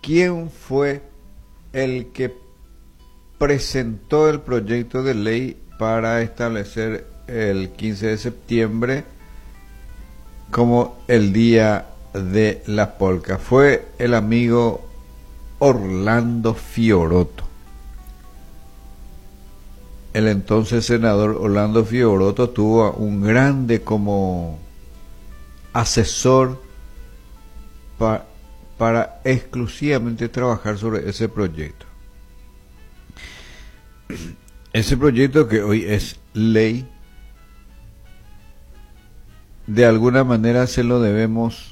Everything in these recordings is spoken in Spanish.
¿quién fue el que presentó el proyecto de ley para establecer el 15 de septiembre como el Día de la Polca? Fue el amigo Orlando Fiorotto. El entonces senador Orlando Fiorotto tuvo a un grande como asesor para exclusivamente trabajar sobre ese proyecto. Ese proyecto, que hoy es ley, de alguna manera se lo debemos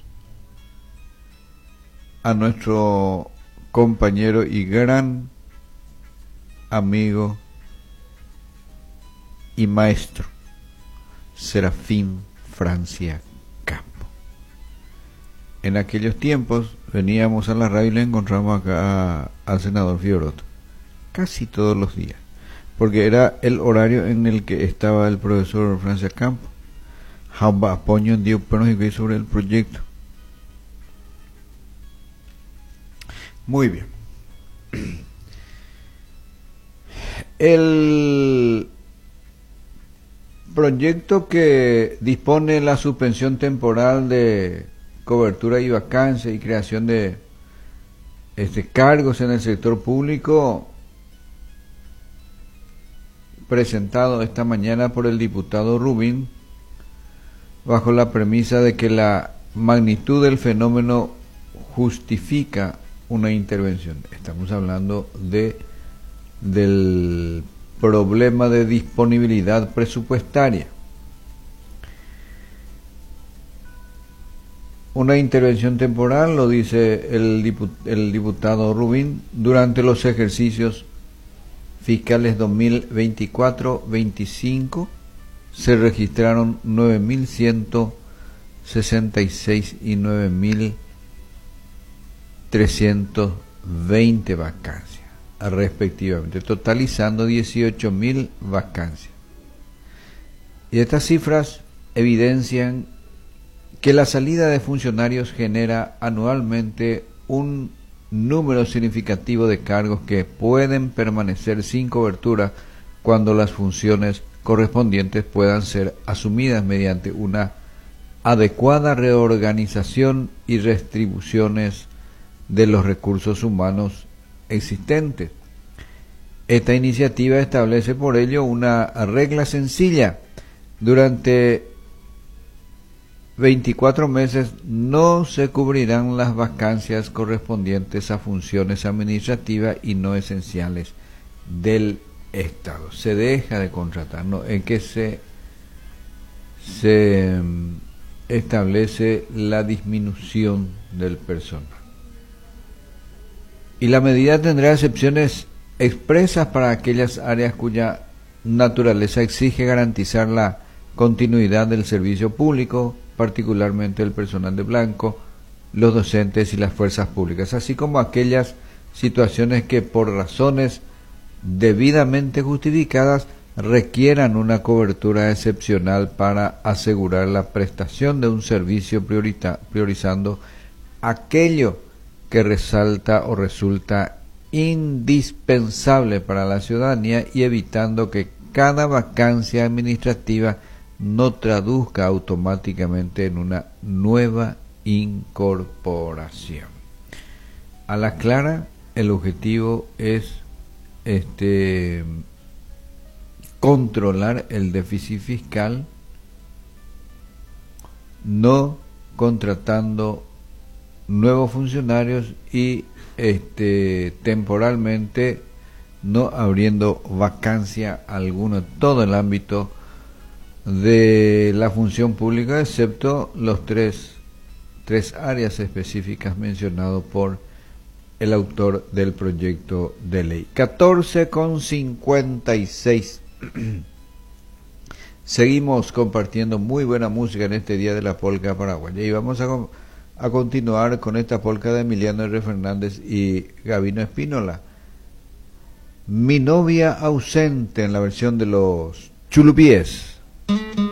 a nuestro compañero y gran amigo y maestro Serafín Francia Campo. En aquellos tiempos veníamos a la radio y le encontramos acá al senador Fiorotto casi todos los días, porque era el horario en el que estaba el profesor Francia Campo. Jamba apoyo en Dios sobre el proyecto. Muy bien. El proyecto que dispone la suspensión temporal de cobertura y vacancia y creación de cargos en el sector público, presentado esta mañana por el diputado Rubín, bajo la premisa de que la magnitud del fenómeno justifica una intervención. Estamos hablando del problema de disponibilidad presupuestaria. Una intervención temporal, lo dice el diputado Rubín, durante los ejercicios fiscales 2024-25 se registraron 9.166 y 9.320 vacancias, respectivamente, totalizando 18.000 vacancias. Y estas cifras evidencian que la salida de funcionarios genera anualmente un número significativo de cargos que pueden permanecer sin cobertura cuando las funciones correspondientes puedan ser asumidas mediante una adecuada reorganización y restribuciones de los recursos humanos existentes. Esta iniciativa establece por ello una regla sencilla: durante 24 meses no se cubrirán las vacancias correspondientes a funciones administrativas y no esenciales del Estado. Se deja de contratar, ¿no? En que se establece la disminución del personal. Y la medida tendrá excepciones expresas para aquellas áreas cuya naturaleza exige garantizar la continuidad del servicio público, particularmente el personal de blanco, los docentes y las fuerzas públicas, así como aquellas situaciones que por razones debidamente justificadas requieran una cobertura excepcional para asegurar la prestación de un servicio, priorizando aquello que resalta o resulta indispensable para la ciudadanía y evitando que cada vacancia administrativa no traduzca automáticamente en una nueva incorporación. A la clara, el objetivo es controlar el déficit fiscal, no contratando nuevos funcionarios y temporalmente no abriendo vacancia alguna en todo el ámbito de la función pública, excepto los tres áreas específicas mencionadas por el autor del proyecto de ley. 14:56. Seguimos compartiendo muy buena música en este día de la polca paraguaya y vamos a continuar con esta polca de Emiliano R. Fernández y Gabino Espínola. Mi novia ausente, en la versión de los Chulupíes.